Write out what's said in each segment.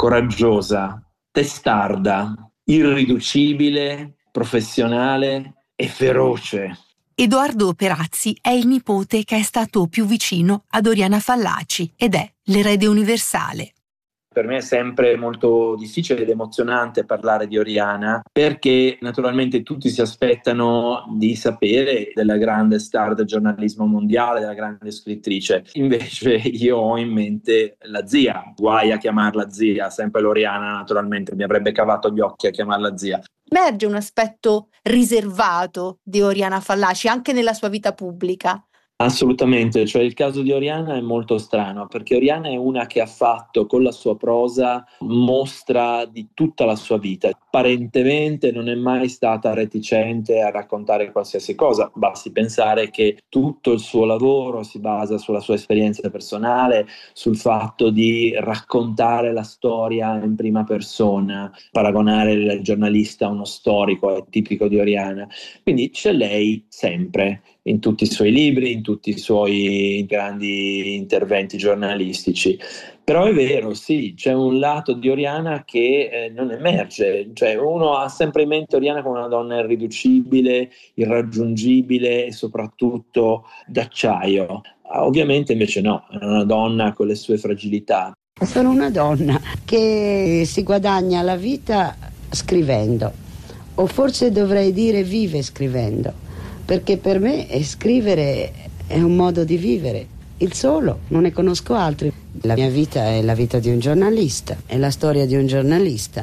coraggiosa, testarda, irriducibile, professionale e feroce. Edoardo Perazzi è il nipote che è stato più vicino ad Oriana Fallaci ed è l'erede universale. Per me è sempre molto difficile ed emozionante parlare di Oriana, perché naturalmente tutti si aspettano di sapere della grande star del giornalismo mondiale, della grande scrittrice. Invece io ho in mente la zia, guai a chiamarla zia, sempre l'Oriana naturalmente, mi avrebbe cavato gli occhi a chiamarla zia. Emerge un aspetto riservato di Oriana Fallaci anche nella sua vita pubblica. Assolutamente, cioè il caso di Oriana è molto strano perché Oriana è una che ha fatto con la sua prosa mostra di tutta la sua vita. Apparentemente non è mai stata reticente a raccontare qualsiasi cosa, basti pensare che tutto il suo lavoro si basa sulla sua esperienza personale, sul fatto di raccontare la storia in prima persona, paragonare il giornalista a uno storico, è tipico di Oriana. Quindi c'è lei sempre, in tutti i suoi libri, in tutti i suoi grandi interventi giornalistici. Però è vero, sì, c'è un lato di Oriana che non emerge, cioè uno ha sempre in mente Oriana come una donna irriducibile, irraggiungibile e soprattutto d'acciaio. Ovviamente invece no, è una donna con le sue fragilità. Sono una donna che si guadagna la vita scrivendo, o forse dovrei dire vive scrivendo. Perché per me scrivere è un modo di vivere, il solo, non ne conosco altri. La mia vita è la vita di un giornalista, è la storia di un giornalista.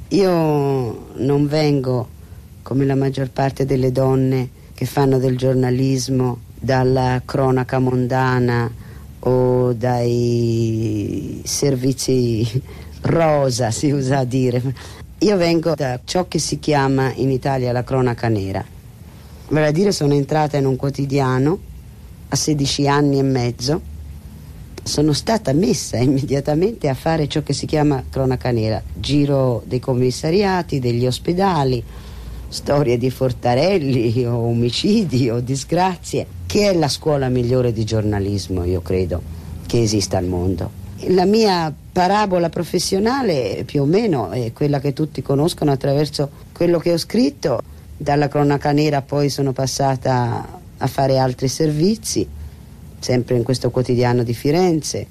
Io non vengo, come la maggior parte delle donne che fanno del giornalismo, dalla cronaca mondana o dai servizi rosa, si usa a dire. Io vengo da ciò che si chiama in Italia la cronaca nera. Vale a dire, sono entrata in un quotidiano a 16 anni e mezzo, sono stata messa immediatamente a fare ciò che si chiama cronaca nera, giro dei commissariati, degli ospedali, storie di fortarelli o omicidi o disgrazie, che è la scuola migliore di giornalismo, io credo, che esista al mondo. La mia parabola professionale più o meno è quella che tutti conoscono attraverso quello che ho scritto. Dalla cronaca nera poi sono passata a fare altri servizi, sempre in questo quotidiano di Firenze,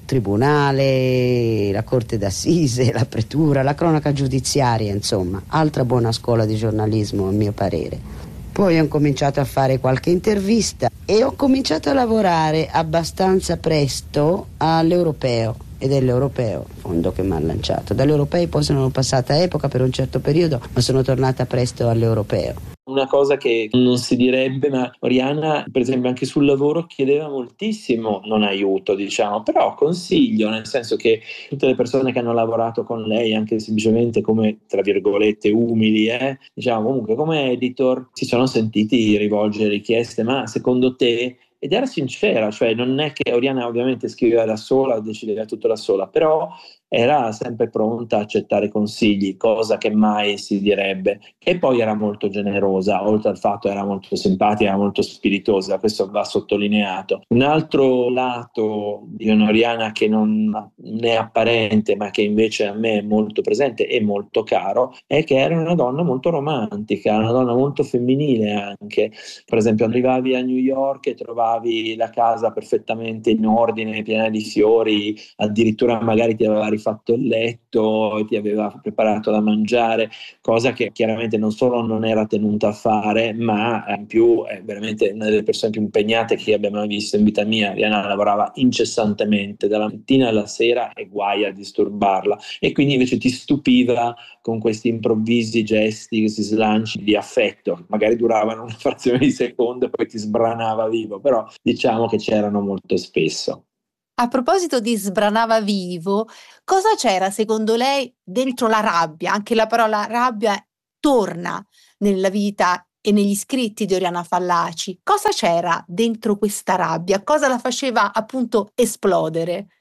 tribunale, la corte d'assise, la pretura, la cronaca giudiziaria, insomma, altra buona scuola di giornalismo a mio parere. Poi ho cominciato a fare qualche intervista e ho cominciato a lavorare abbastanza presto all'Europeo, ed è l'Europeo, fondo che mi ha lanciato. Dall'Europeo poi sono passata a Epoca per un certo periodo, ma sono tornata presto all'Europeo. Una cosa che non si direbbe, ma Oriana, per esempio, anche sul lavoro chiedeva moltissimo, non aiuto, diciamo, però consiglio, nel senso che tutte le persone che hanno lavorato con lei, anche semplicemente come, tra virgolette, umili, diciamo, comunque come editor, si sono sentiti rivolgere richieste, ma secondo te... Ed era sincera, cioè non è che Oriana ovviamente scriveva da sola, decideva tutto da sola, però era sempre pronta a accettare consigli, cosa che mai si direbbe. E poi era molto generosa, oltre al fatto era molto simpatica, molto spiritosa, questo va sottolineato. Un altro lato di Oriana che non è apparente, ma che invece a me è molto presente e molto caro, è che era una donna molto romantica, una donna molto femminile anche. Per esempio arrivavi a New York e trovavi la casa perfettamente in ordine, piena di fiori, addirittura magari ti aveva rifatto il letto e ti aveva preparato da mangiare, cosa che chiaramente non solo non era tenuta a fare, ma in più è veramente una delle persone più impegnate che abbiamo mai visto in vita mia. Rihanna lavorava incessantemente dalla mattina alla sera e guai a disturbarla, e quindi invece ti stupiva con questi improvvisi gesti, questi slanci di affetto, magari duravano una frazione di secondo e poi ti sbranava vivo, però diciamo che c'erano molto spesso. A proposito di sbranava vivo, cosa c'era secondo lei dentro la rabbia? Anche la parola rabbia torna nella vita e negli scritti di Oriana Fallaci. Cosa c'era dentro questa rabbia? Cosa la faceva appunto esplodere?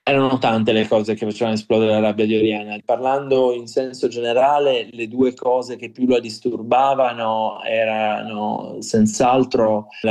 Erano tante le cose che facevano esplodere la rabbia di Oriana. Parlando in senso generale, le due cose che più la disturbavano erano senz'altro la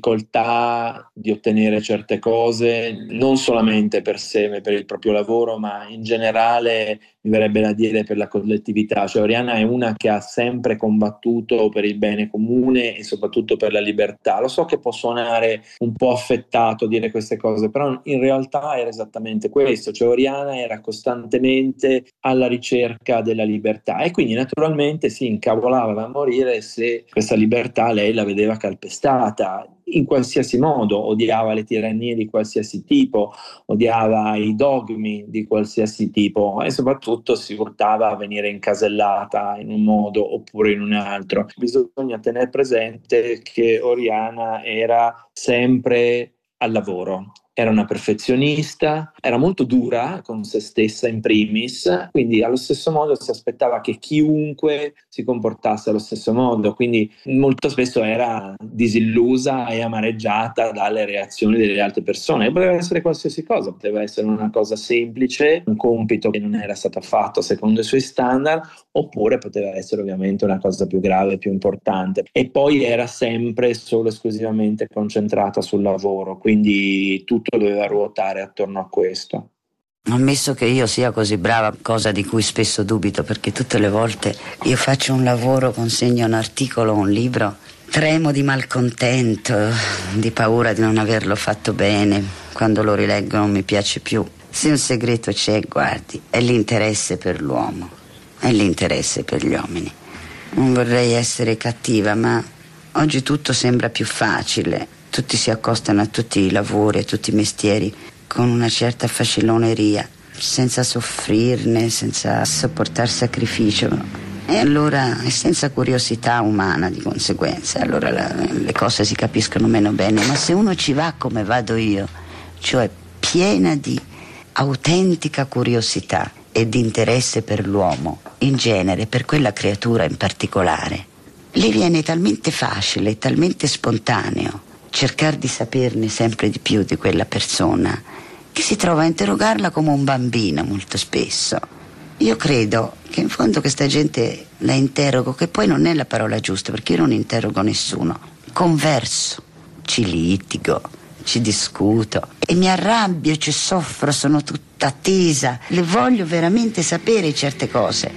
difficoltà di ottenere certe cose, non solamente per sé, ma per il proprio lavoro, ma in generale, mi verrebbe da dire, per la collettività. Cioè Oriana è una che ha sempre combattuto per il bene comune e soprattutto per la libertà. Lo so che può suonare un po' affettato dire queste cose, però in realtà era esattamente questo. Cioè Oriana era costantemente alla ricerca della libertà e quindi naturalmente si incavolava da morire se questa libertà lei la vedeva calpestata in qualsiasi modo. Odiava le tirannie di qualsiasi tipo, odiava i dogmi di qualsiasi tipo e soprattutto si urtava a venire incasellata in un modo oppure in un altro. Bisogna tenere presente che Oriana era sempre al lavoro. Era una perfezionista, era molto dura con se stessa in primis, quindi allo stesso modo si aspettava che chiunque si comportasse allo stesso modo, quindi molto spesso era disillusa e amareggiata dalle reazioni delle altre persone. E poteva essere qualsiasi cosa, poteva essere una cosa semplice, un compito che non era stato fatto secondo i suoi standard, oppure poteva essere ovviamente una cosa più grave, più importante. E poi era sempre solo esclusivamente concentrata sul lavoro, quindi tutto doveva ruotare attorno a questo. Ammesso che io sia così brava, cosa di cui spesso dubito, perché tutte le volte io faccio un lavoro, consegno un articolo, un libro, tremo di malcontento, di paura di non averlo fatto bene, quando lo rileggo non mi piace più. Se un segreto c'è, guardi, è l'interesse per l'uomo, è l'interesse per gli uomini. Non vorrei essere cattiva, ma oggi tutto sembra più facile. Tutti si accostano a tutti i lavori, a tutti i mestieri con una certa faciloneria, senza soffrirne, senza sopportare sacrificio. E allora è senza curiosità umana di conseguenza. Allora le cose si capiscono meno bene. Ma se uno ci va come vado io, cioè piena di autentica curiosità e di interesse per l'uomo in genere, per quella creatura in particolare, le viene talmente facile, talmente spontaneo cercare di saperne sempre di più di quella persona, che si trova a interrogarla come un bambino molto spesso. Io credo che in fondo questa gente la interrogo, che poi non è la parola giusta, perché io non interrogo nessuno, converso, ci litigo, ci discuto e mi arrabbio, ci soffro, sono tutta tesa, le voglio veramente sapere certe cose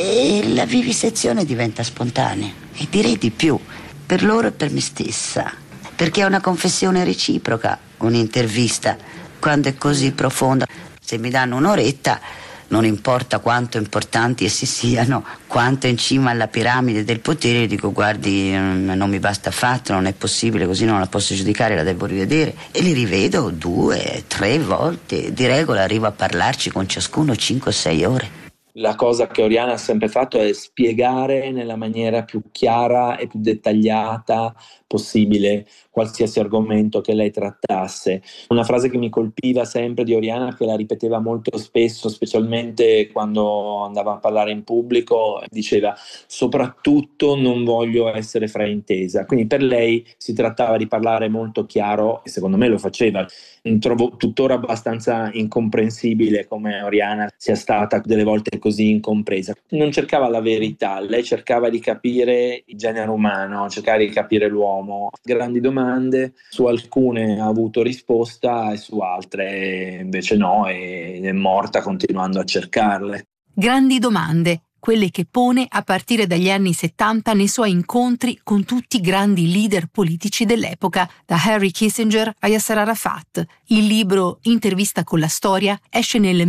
e la vivisezione diventa spontanea, e direi di più, per loro e per me stessa. Perché è una confessione reciproca, un'intervista, quando è così profonda. Se mi danno un'oretta, non importa quanto importanti essi siano, quanto in cima alla piramide del potere, dico guardi, non mi basta affatto, non è possibile, così non la posso giudicare, la devo rivedere. E li rivedo 2, 3 volte, di regola arrivo a parlarci con ciascuno 5 o 6 ore. La cosa che Oriana ha sempre fatto è spiegare nella maniera più chiara e più dettagliata possibile qualsiasi argomento che lei trattasse. Una frase che mi colpiva sempre di Oriana, che la ripeteva molto spesso, specialmente quando andava a parlare in pubblico, diceva: soprattutto non voglio essere fraintesa. Quindi per lei si trattava di parlare molto chiaro, e secondo me lo faceva. Trovo tuttora abbastanza incomprensibile come Oriana sia stata delle volte così incompresa. Non cercava la verità, lei cercava di capire il genere umano, cercava di capire l'uomo. Grandi domande, su alcune ha avuto risposta e su altre invece no, ed è morta continuando a cercarle. Grandi domande, quelle che pone a partire dagli anni 70 nei suoi incontri con tutti i grandi leader politici dell'epoca, da Henry Kissinger a Yasser Arafat. Il libro Intervista con la storia esce nel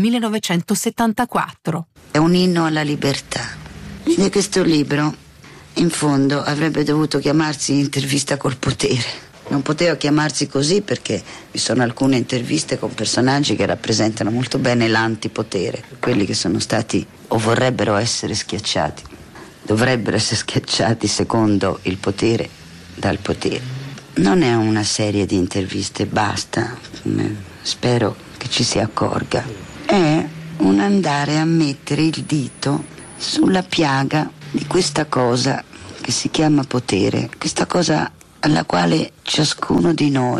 1974. È un inno alla libertà. E questo libro, in fondo, avrebbe dovuto chiamarsi Intervista col potere. Non poteva chiamarsi così perché vi sono alcune interviste con personaggi che rappresentano molto bene l'antipotere, quelli che sono stati o vorrebbero essere schiacciati, dovrebbero essere schiacciati secondo il potere dal potere. Non è una serie di interviste, basta, spero che ci si accorga. È un andare a mettere il dito sulla piaga di questa cosa che si chiama potere, questa cosa alla quale ciascuno di noi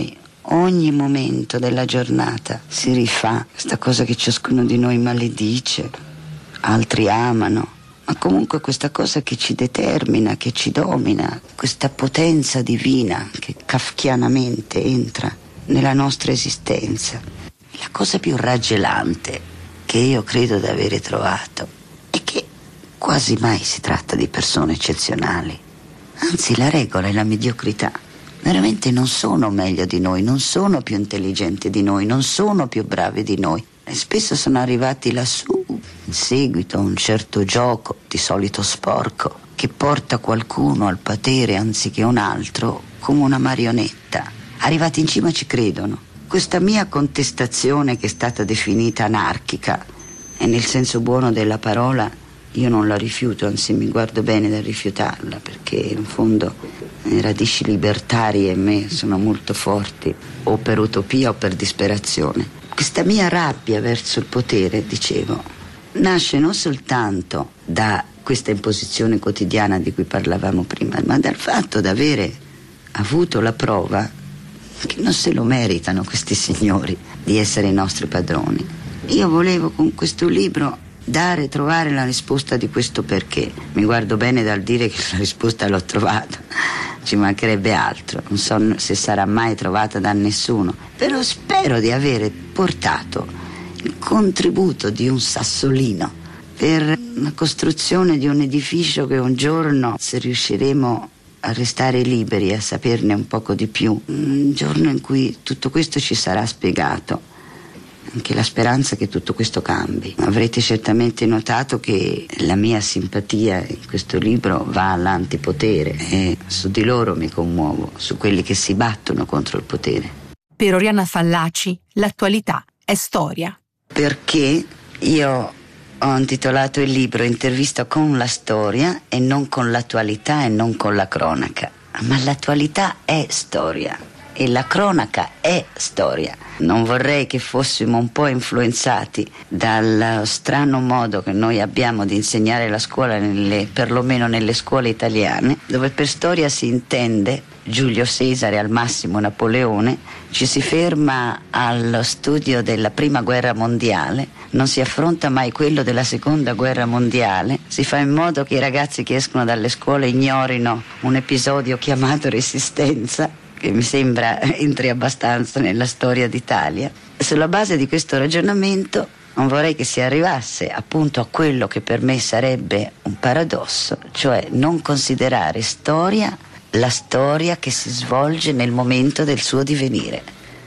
ogni momento della giornata si rifà, questa cosa che ciascuno di noi maledice, altri amano, ma comunque questa cosa che ci determina, che ci domina, questa potenza divina che kafkianamente entra nella nostra esistenza. La cosa più raggelante che io credo di avere trovato è che quasi mai si tratta di persone eccezionali, anzi la regola è la mediocrità. Veramente non sono meglio di noi, non sono più intelligenti di noi, non sono più bravi di noi. E spesso sono arrivati lassù in seguito a un certo gioco, di solito sporco, che porta qualcuno al potere anziché un altro come una marionetta. Arrivati in cima ci credono. Questa mia contestazione, che è stata definita anarchica, e nel senso buono della parola, io non la rifiuto, anzi mi guardo bene dal rifiutarla, perché in fondo le radici libertarie in me sono molto forti, o per utopia o per disperazione. Questa mia rabbia verso il potere, dicevo, nasce non soltanto da questa imposizione quotidiana di cui parlavamo prima, ma dal fatto di avere avuto la prova che non se lo meritano questi signori di essere i nostri padroni. Io volevo con questo libro trovare la risposta di questo perché. Mi guardo bene dal dire che la risposta l'ho trovata, ci mancherebbe altro, non so se sarà mai trovata da nessuno, però spero di avere portato il contributo di un sassolino per la costruzione di un edificio che un giorno, se riusciremo a restare liberi, a saperne un poco di più, un giorno in cui tutto questo ci sarà spiegato, anche la speranza che tutto questo cambi. Avrete certamente notato che la mia simpatia in questo libro va all'antipotere e su di loro mi commuovo, su quelli che si battono contro il potere. Per Oriana Fallaci l'attualità è storia. Perché io ho intitolato il libro Intervista con la storia e non con l'attualità e non con la cronaca. Ma l'attualità è storia e la cronaca è storia. Non vorrei che fossimo un po' influenzati dal strano modo che noi abbiamo di insegnare la scuola, perlomeno nelle scuole italiane, dove per storia si intende Giulio Cesare, al massimo Napoleone, ci si ferma allo studio della prima guerra mondiale, non si affronta mai quello della seconda guerra mondiale, si fa in modo che i ragazzi che escono dalle scuole ignorino un episodio chiamato Resistenza, che mi sembra entri abbastanza nella storia d'Italia. Sulla base di questo ragionamento non vorrei che si arrivasse appunto a quello che per me sarebbe un paradosso, cioè non considerare storia la storia che si svolge nel momento del suo divenire.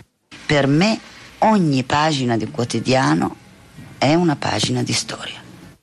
Per me ogni pagina di un quotidiano è una pagina di storia.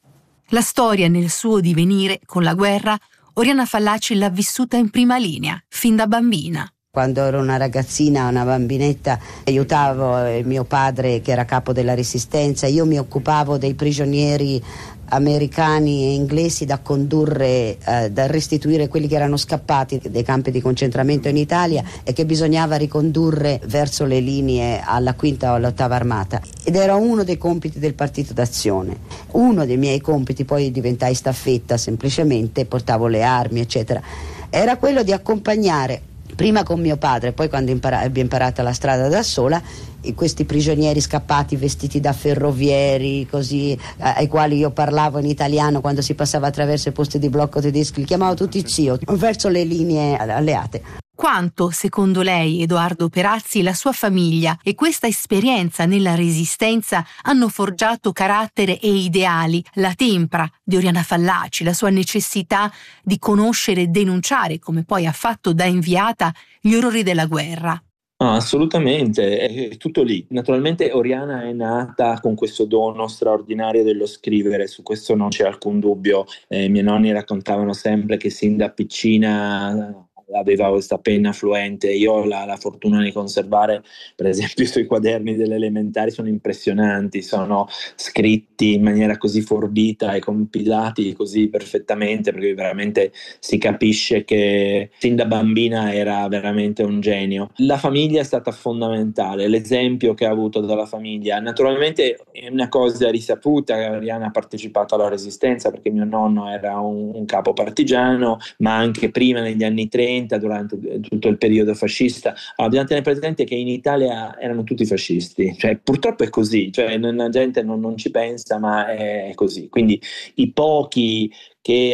La storia nel suo divenire con la guerra, Oriana Fallaci l'ha vissuta in prima linea, fin da bambina. Quando ero una ragazzina, una bambinetta, aiutavo mio padre che era capo della Resistenza, io mi occupavo dei prigionieri americani e inglesi da condurre, da restituire quelli che erano scappati dai campi di concentramento in Italia e che bisognava ricondurre verso le linee alla quinta o all'ottava armata. Ed era uno dei compiti del Partito d'Azione. Uno dei miei compiti, poi diventai staffetta, semplicemente portavo le armi, eccetera, era quello di accompagnare, prima con mio padre, poi quando ebbi imparato la strada da sola, questi prigionieri scappati vestiti da ferrovieri, così, ai quali io parlavo in italiano quando si passava attraverso i posti di blocco tedeschi, li chiamavo tutti zio, verso le linee alleate. Quanto, secondo lei, Edoardo Perazzi, la sua famiglia e questa esperienza nella Resistenza hanno forgiato carattere e ideali, la tempra di Oriana Fallaci, la sua necessità di conoscere e denunciare, come poi ha fatto da inviata, gli orrori della guerra? No, assolutamente, è tutto lì. Naturalmente Oriana è nata con questo dono straordinario dello scrivere, su questo non c'è alcun dubbio. I miei nonni raccontavano sempre che sin da piccina aveva questa penna fluente. Io ho la fortuna di conservare, per esempio, i suoi quaderni delle elementari sono impressionanti, sono scritti scritti in maniera così forbita e compilati così perfettamente, perché veramente si capisce che sin da bambina era veramente un genio. La famiglia è stata fondamentale, l'esempio che ha avuto dalla famiglia. Naturalmente è una cosa risaputa, Oriana ha partecipato alla resistenza perché mio nonno era un capo partigiano, ma anche prima negli anni 30, durante tutto il periodo fascista. Allora, bisogna tenere presente che in Italia erano tutti fascisti, cioè purtroppo è così, cioè la gente non ci pensa, ma è così. Quindi i pochi che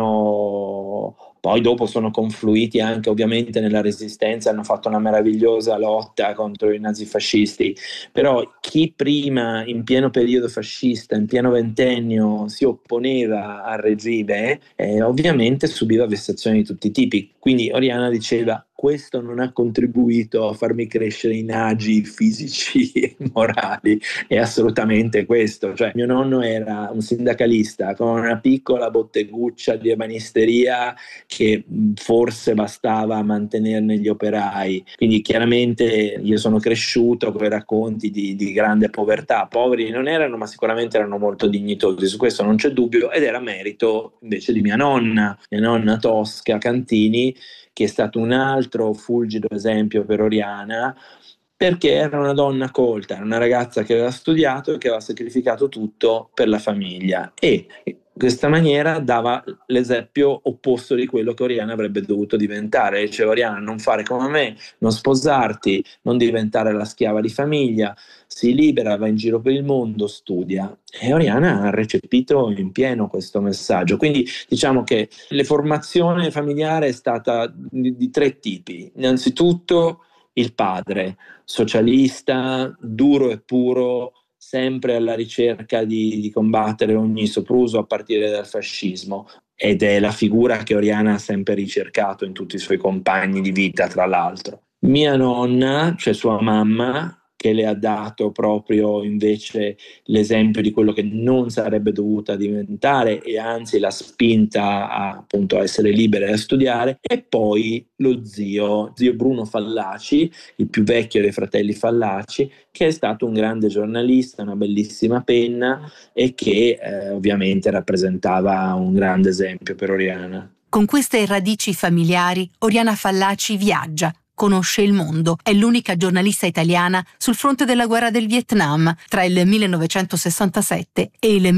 hanno poi dopo sono confluiti anche ovviamente nella resistenza, hanno fatto una meravigliosa lotta contro i nazifascisti, però chi prima in pieno periodo fascista, in pieno ventennio si opponeva al regime, ovviamente subiva vessazioni di tutti i tipi. Quindi Oriana diceva: questo non ha contribuito a farmi crescere in agi fisici e morali, è assolutamente questo. Cioè, mio nonno era un sindacalista con una piccola botteguccia di ebanisteria che forse bastava a mantenerne gli operai. Quindi chiaramente io sono cresciuto con i racconti di grande povertà. Poveri non erano, ma sicuramente erano molto dignitosi, su questo non c'è dubbio, ed era merito invece di mia nonna Tosca Cantini, che è stato un altro fulgido esempio per Oriana, perché era una donna colta, era una ragazza che aveva studiato e che aveva sacrificato tutto per la famiglia, e in questa maniera dava l'esempio opposto di quello che Oriana avrebbe dovuto diventare. Diceva: Oriana, non fare come me, non sposarti, non diventare la schiava di famiglia, si libera, va in giro per il mondo, studia. E Oriana ha recepito in pieno questo messaggio. Quindi diciamo che la formazione familiare è stata di tre tipi. Innanzitutto il padre, socialista, duro e puro, sempre alla ricerca di combattere ogni sopruso a partire dal fascismo, ed è la figura che Oriana ha sempre ricercato in tutti i suoi compagni di vita, tra l'altro. Mia nonna, cioè sua mamma, che le ha dato proprio invece l'esempio di quello che non sarebbe dovuta diventare, e anzi l'ha spinta appunto a essere libera e a studiare. E poi lo zio Bruno Fallaci, il più vecchio dei fratelli Fallaci, che è stato un grande giornalista, una bellissima penna, e che ovviamente rappresentava un grande esempio per Oriana. Con queste radici familiari, Oriana Fallaci viaggia, conosce il mondo. È l'unica giornalista italiana sul fronte della guerra del Vietnam tra il 1967 e il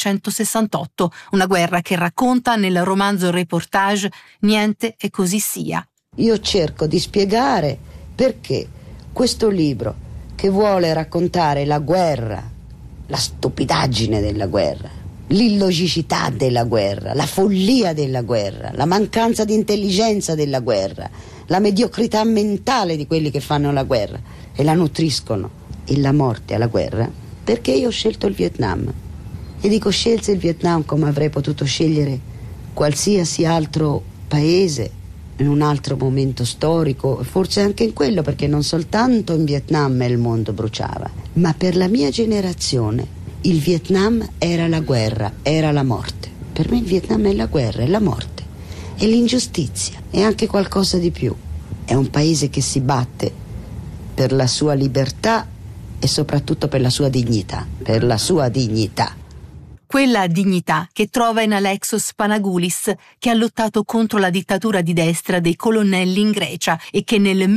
1968, una guerra che racconta nel romanzo reportage Niente e così sia. Io cerco di spiegare perché questo libro, che vuole raccontare la guerra, la stupidaggine della guerra, l'illogicità della guerra, la follia della guerra, la mancanza di intelligenza della guerra, la mediocrità mentale di quelli che fanno la guerra e la nutriscono, e la morte alla guerra, perché io ho scelto il Vietnam. E dico scelse il Vietnam come avrei potuto scegliere qualsiasi altro paese in un altro momento storico, forse anche in quello, perché non soltanto in Vietnam il mondo bruciava, ma per la mia generazione il Vietnam era la guerra, era la morte. Per me il Vietnam è la guerra, è la morte, è l'ingiustizia, è anche qualcosa di più. È un paese che si batte per la sua libertà e soprattutto per la sua dignità, per la sua dignità. Quella dignità che trova in Alexos Panagoulis, che ha lottato contro la dittatura di destra dei colonnelli in Grecia e che nel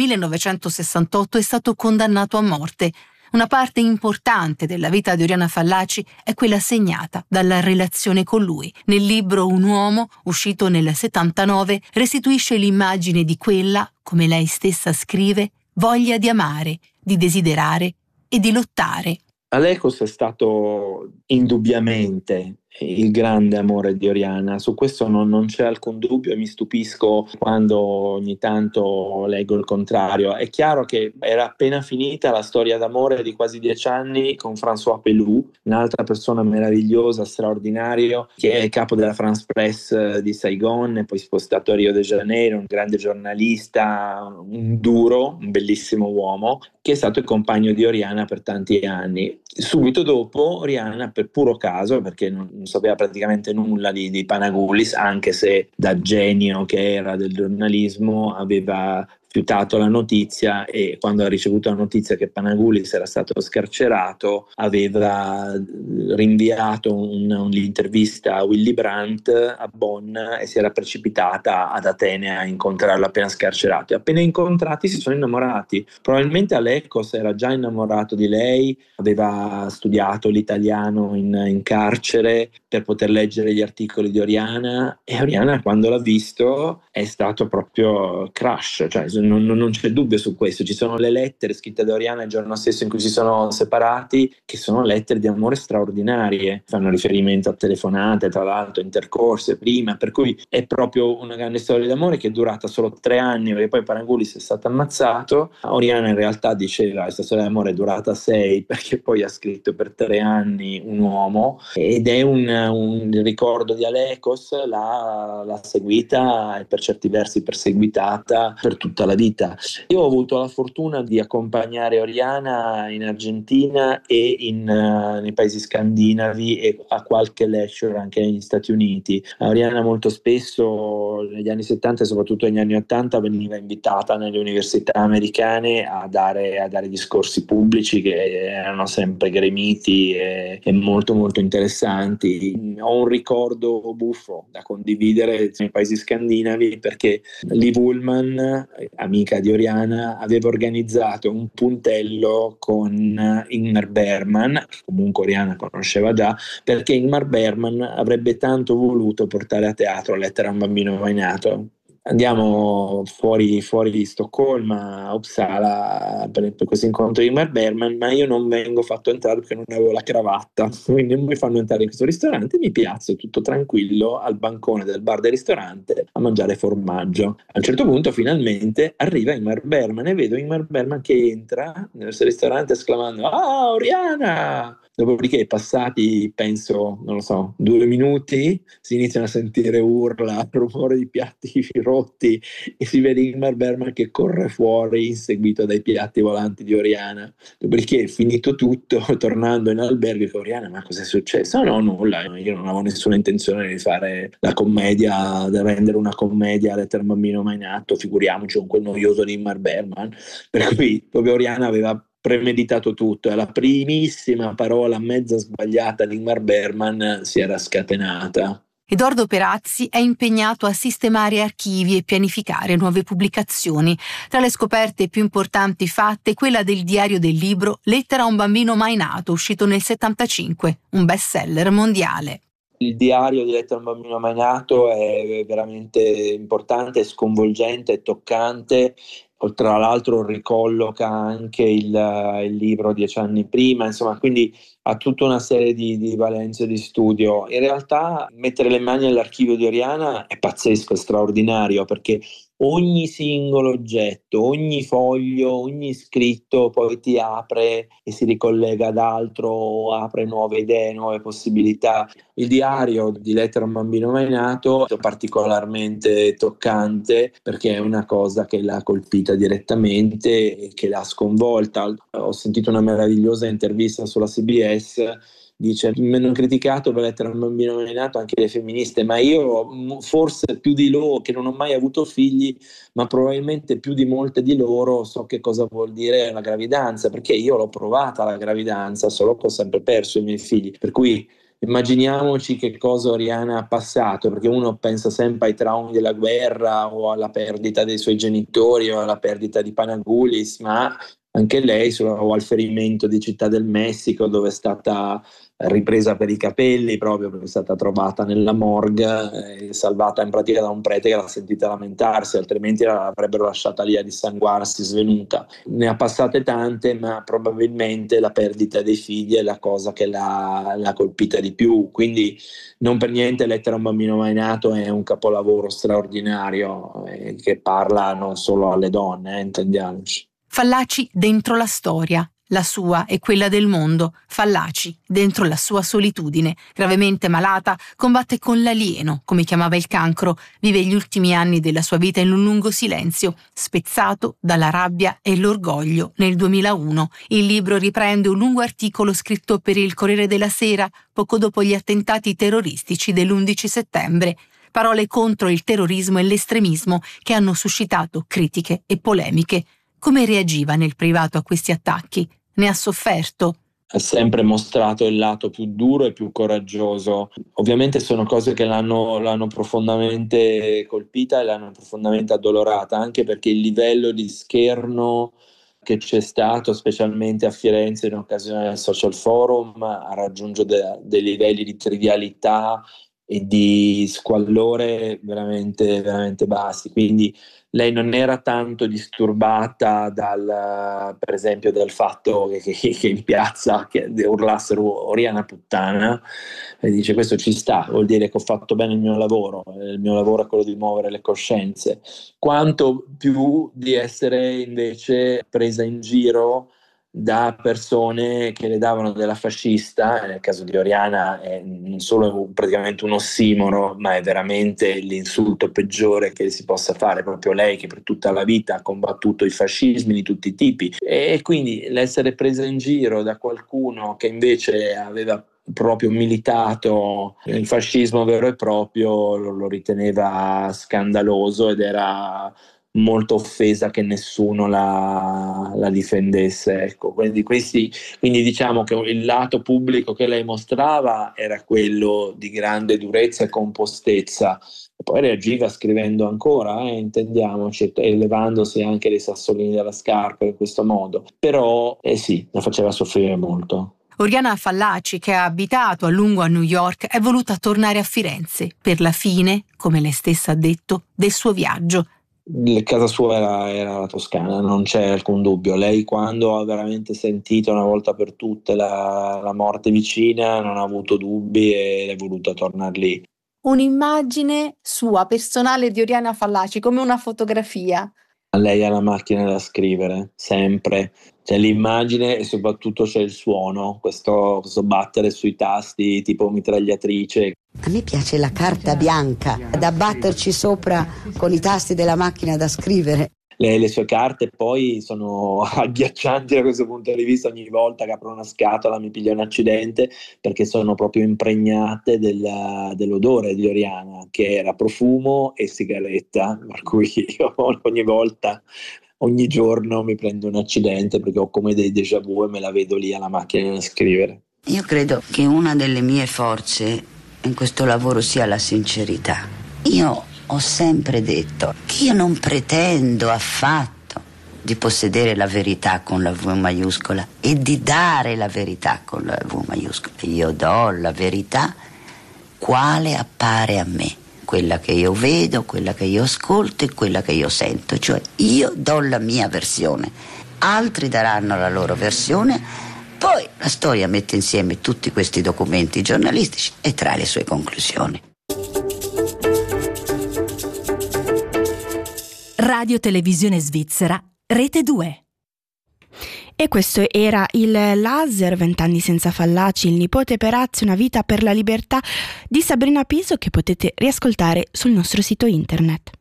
1968 è stato condannato a morte. Una parte importante della vita di Oriana Fallaci è quella segnata dalla relazione con lui. Nel libro Un uomo, uscito nel 79, restituisce l'immagine di quella, come lei stessa scrive, voglia di amare, di desiderare e di lottare. Alexos è stato indubbiamente il grande amore di Oriana, su questo non c'è alcun dubbio, e mi stupisco quando ogni tanto leggo il contrario. È chiaro che era appena finita la storia d'amore di quasi 10 anni con François Pelou, un'altra persona meravigliosa, straordinario, che è il capo della France Press di Saigon e poi spostato a Rio de Janeiro, un grande giornalista, un duro, un bellissimo uomo, che è stato il compagno di Oriana per tanti anni. Subito dopo Oriana, per puro caso, perché non sapeva praticamente nulla di Panagoulis, anche se da genio che era del giornalismo aveva fiutato la notizia, e quando ha ricevuto la notizia che Panagoulis era stato scarcerato aveva rinviato un'intervista a Willy Brandt a Bonn e si era precipitata ad Atene a incontrarlo appena scarcerato, e appena incontrati si sono innamorati. Probabilmente Alekos era già innamorato di lei, aveva studiato l'italiano in carcere per poter leggere gli articoli di Oriana, e Oriana quando l'ha visto è stato proprio crush, cioè non c'è dubbio su questo. Ci sono le lettere scritte da Oriana il giorno stesso in cui si sono separati, che sono lettere di amore straordinarie, fanno riferimento a telefonate, tra l'altro intercorse prima, per cui è proprio una grande storia d'amore che è durata solo 3 anni, perché poi Panagoulis è stato ammazzato. Oriana in realtà diceva che questa storia d'amore è durata 6, perché poi ha scritto per 3 anni Un uomo, ed è un ricordo di Alekos, l'ha seguita e per certi versi perseguitata per tutta la vita. Io ho avuto la fortuna di accompagnare Oriana in Argentina e nei paesi scandinavi, e a qualche lecture anche negli Stati Uniti. Oriana molto spesso negli anni 70 e soprattutto negli anni 80 veniva invitata nelle università americane a dare discorsi pubblici che erano sempre gremiti e molto molto interessanti. Ho un ricordo buffo da condividere nei paesi scandinavi, perché Liv Ullmann, amica di Oriana, aveva organizzato un puntello con Ingmar Bergman, che comunque Oriana conosceva già, perché Ingmar Bergman avrebbe tanto voluto portare a teatro Lettera a un bambino mai nato. Andiamo fuori di Stoccolma, a Uppsala, per questo incontro di Ingmar Bergman, ma io non vengo fatto entrare perché non avevo la cravatta, quindi non mi fanno entrare in questo ristorante, mi piazzo tutto tranquillo al bancone del bar del ristorante a mangiare formaggio. A un certo punto finalmente arriva Ingmar Bergman e vedo Ingmar Bergman che entra nel ristorante esclamando «Ah, Oriana!». Dopodiché, passati, penso, non lo so, 2 minuti, si iniziano a sentire urla, rumore di piatti rotti, e si vede Ingmar Bergman che corre fuori inseguito dai piatti volanti di Oriana. Dopodiché, finito tutto, tornando in albergo, dico: Oriana, ma cos'è successo? No, nulla, io non avevo nessuna intenzione di fare la commedia, di rendere una commedia Lettera a un bambino mai nato, figuriamoci con quel noioso di Ingmar Bergman. Per cui proprio Oriana aveva premeditato tutto, e alla primissima parola mezza sbagliata di Ingmar Bergman si era scatenata. Edoardo Perazzi è impegnato a sistemare archivi e pianificare nuove pubblicazioni. Tra le scoperte più importanti fatte, quella del diario del libro Lettera a un bambino mai nato, uscito nel 1975, un bestseller mondiale. Il diario di Lettera a un bambino mai nato è veramente importante, sconvolgente e toccante. Tra l'altro ricolloca anche il libro 10 anni prima, insomma, quindi ha tutta una serie di valenze di studio. In realtà mettere le mani all'archivio di Oriana è pazzesco, è straordinario, perché ogni singolo oggetto, ogni foglio, ogni scritto poi ti apre e si ricollega ad altro, apre nuove idee, nuove possibilità. Il diario di Lettera a un bambino mai nato è particolarmente toccante, perché è una cosa che l'ha colpita direttamente e che l'ha sconvolta. Ho sentito una meravigliosa intervista sulla CBS. Dice: mi hanno criticato per Lettera a un bambino mai nato anche le femministe, ma io forse più di loro, che non ho mai avuto figli, ma probabilmente più di molte di loro so che cosa vuol dire la gravidanza, perché io l'ho provata la gravidanza, solo che ho sempre perso i miei figli. Per cui immaginiamoci che cosa Oriana ha passato, perché uno pensa sempre ai traumi della guerra o alla perdita dei suoi genitori o alla perdita di Panagoulis, ma anche lei, o al ferimento di Città del Messico, dove è stata ripresa per i capelli proprio perché è stata trovata nella morgue, salvata in pratica da un prete che l'ha sentita lamentarsi, altrimenti l'avrebbero lasciata lì a dissanguarsi svenuta. Ne ha passate tante, ma probabilmente la perdita dei figli è la cosa che l'ha colpita di più. Quindi non per niente Lettera a un bambino mai nato è un capolavoro straordinario, che parla non solo alle donne, intendiamoci. Fallaci dentro la storia, la sua e quella del mondo. Fallaci dentro la sua solitudine. Gravemente malata, combatte con l'alieno, come chiamava il cancro. Vive gli ultimi anni della sua vita in un lungo silenzio, spezzato dalla rabbia e l'orgoglio nel 2001. Il libro riprende un lungo articolo scritto per il Corriere della Sera poco dopo gli attentati terroristici dell'11 settembre. parole contro il terrorismo e l'estremismo che hanno suscitato critiche e polemiche. Come reagiva nel privato a questi attacchi? Ne ha sofferto? Ha sempre mostrato il lato più duro e più coraggioso. Ovviamente sono cose che l'hanno profondamente colpita e l'hanno profondamente addolorata, anche perché il livello di scherno che c'è stato, specialmente a Firenze in occasione del Social Forum, ha raggiunto dei livelli di trivialità e di squallore veramente, veramente bassi. Quindi lei non era tanto disturbata per esempio dal fatto che in piazza che urlassero Oriana puttana, e dice questo ci sta, vuol dire che ho fatto bene il mio lavoro è quello di muovere le coscienze, quanto più di essere invece presa in giro da persone che le davano della fascista. Nel caso di Oriana è non solo praticamente un ossimoro, ma è veramente l'insulto peggiore che si possa fare, proprio lei che per tutta la vita ha combattuto i fascismi di tutti i tipi, e quindi l'essere presa in giro da qualcuno che invece aveva proprio militato il fascismo vero e proprio lo riteneva scandaloso ed era molto offesa che nessuno la difendesse, ecco. Quindi diciamo che il lato pubblico che lei mostrava era quello di grande durezza e compostezza. Poi reagiva scrivendo ancora, intendiamoci, e levandosi anche dei sassolini dalla scarpa in questo modo, però sì, la faceva soffrire molto. Oriana Fallaci, che ha abitato a lungo a New York, è voluta tornare a Firenze per la fine, come lei stessa ha detto, del suo viaggio. Casa sua era la Toscana, non c'è alcun dubbio. Lei, quando ha veramente sentito una volta per tutte la morte vicina, non ha avuto dubbi ed è voluta tornare lì. Un'immagine sua, personale, di Oriana Fallaci, come una fotografia. Lei ha la macchina da scrivere, sempre. C'è l'immagine e soprattutto c'è il suono, questo battere sui tasti tipo mitragliatrice. A me piace la carta bianca, da batterci sopra con i tasti della macchina da scrivere. Le sue carte poi sono agghiaccianti da questo punto di vista. Ogni volta che apro una scatola mi piglia un accidente, perché sono proprio impregnate dell'odore di Oriana, che era profumo e sigaretta, per cui io ogni giorno mi prendo un accidente perché ho come dei déjà vu e me la vedo lì alla macchina da scrivere. Io credo che una delle mie forze in questo lavoro sia la sincerità. Io ho sempre detto che io non pretendo affatto di possedere la verità con la V maiuscola e di dare la verità con la V maiuscola. Io do la verità quale appare a me, quella che io vedo, quella che io ascolto e quella che io sento, cioè io do la mia versione, altri daranno la loro versione, poi la storia mette insieme tutti questi documenti giornalistici e trae le sue conclusioni. Radio Televisione Svizzera, Rete 2. E questo era il Laser, 20 anni senza Fallaci, il nipote Perazzi, una vita per la libertà di Sabrina Piso, che potete riascoltare sul nostro sito internet.